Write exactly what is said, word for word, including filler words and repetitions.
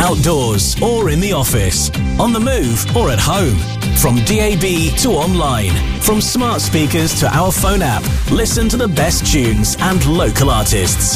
outdoors or in the office, on the move or at home. From D A B to online, from smart speakers to our phone app, listen to the best tunes and local artists.